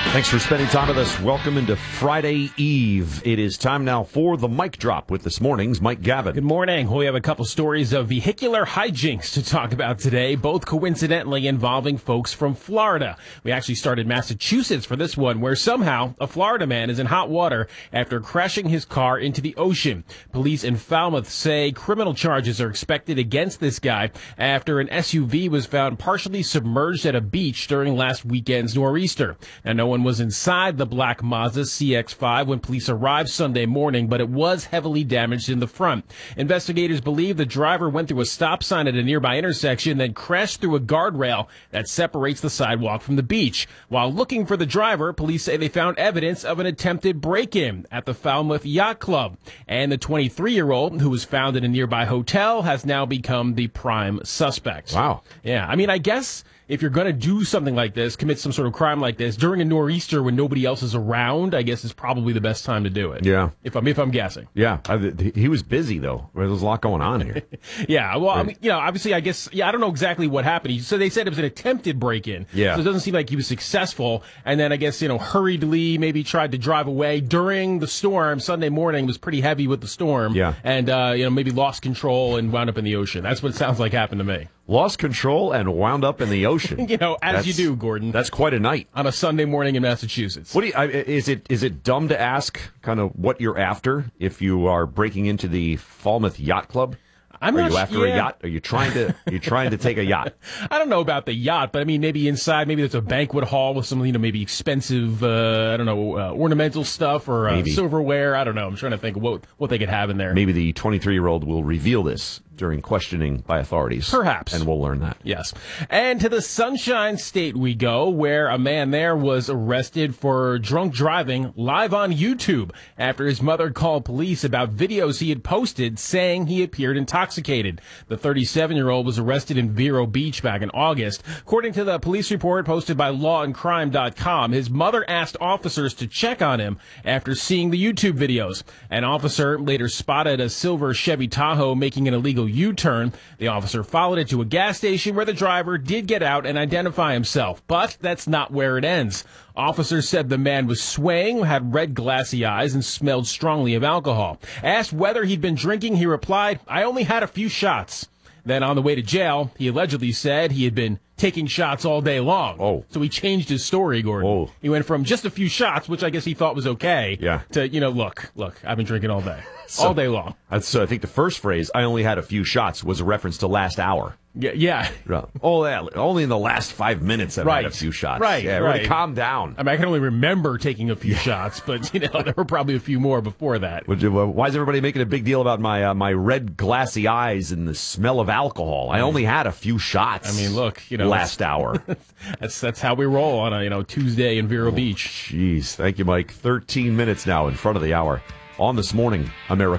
Thanks for spending time with us. Welcome into Friday Eve. It is time now for the Mic Drop with this morning's Mike Gavin. Good morning. We have a couple stories of vehicular hijinks to talk about today, both coincidentally involving folks from Florida. We actually started Massachusetts for this one, where somehow a Florida man is in hot water after crashing his car into the ocean. Police in Falmouth say criminal charges are expected against this guy after an SUV was found partially submerged at a beach during last weekend's nor'easter. Now, no one was inside the black Mazda CX-5 when police arrived Sunday morning, but it was heavily damaged in the front. Investigators believe the driver went through a stop sign at a nearby intersection, then crashed through a guardrail that separates the sidewalk from the beach. While looking for the driver, police say they found evidence of an attempted break-in at the Falmouth Yacht Club. And the 23-year-old, who was found in a nearby hotel, has now become the prime suspect. Wow. Yeah, I mean, I guess if you're going to do something like this, commit some sort of crime like this, during a nor'easter when nobody else is around, I guess is probably the best time to do it. Yeah. If I'm guessing. Yeah. He was busy, though. There's a lot going on here. Yeah. Well, I mean, obviously, I guess, I don't know exactly what happened. So they said it was an attempted break-in. Yeah. So it doesn't seem like he was successful. And then I guess, hurriedly maybe tried to drive away during the storm. Sunday morning was pretty heavy with the storm. Yeah. And, maybe lost control and wound up in the ocean. That's what it sounds like happened to me. Lost control and wound up in the ocean. As you do, Gordon. That's quite a night. On a Sunday morning in Massachusetts. What is it dumb to ask kind of what you're after if you are breaking into the Falmouth Yacht Club? Are you after a yacht? Are you trying to take a yacht? I don't know about the yacht, but I mean, maybe inside, maybe there's a banquet hall with some, maybe expensive, ornamental stuff or silverware. I don't know. I'm trying to think of what they could have in there. Maybe the 23-year-old will reveal this during questioning by authorities. Perhaps. And we'll learn that. Yes. And to the Sunshine State we go, where a man there was arrested for drunk driving live on YouTube after his mother called police about videos he had posted saying he appeared intoxicated. The 37-year-old was arrested in Vero Beach back in August. According to the police report posted by lawandcrime.com, his mother asked officers to check on him after seeing the YouTube videos. An officer later spotted a silver Chevy Tahoe making an illegal U-turn. The officer followed it to a gas station where the driver did get out and identify himself. But that's not where it ends. Officers said the man was swaying, had red glassy eyes, and smelled strongly of alcohol. Asked whether he'd been drinking, he replied, "I only had a few shots." Then on the way to jail, he allegedly said he had been taking shots all day long. Oh. So he changed his story, Gordon. Oh. He went from just a few shots, which I guess he thought was okay, yeah, to, look, I've been drinking all day. All day long. So I think the first phrase, "I only had a few shots," was a reference to last hour. Yeah. Oh, yeah. Only in the last 5 minutes I've had a few shots. Right. Yeah, right. Really calm down. I mean, I can only remember taking a few shots, but, there were probably a few more before that. Why is everybody making a big deal about my red glassy eyes and the smell of alcohol? I only had a few shots. I mean, look, last hour. That's how we roll on a, Tuesday in Vero Beach. Jeez. Thank you, Mike. 13 minutes now in front of the hour on This Morning America.